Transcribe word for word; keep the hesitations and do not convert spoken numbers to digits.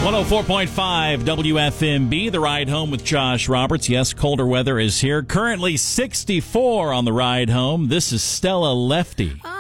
one oh four point five W F M B, The Ride Home with Josh Roberts. Yes, colder weather is here. Currently sixty-four on the ride home. This is Stella Lefty.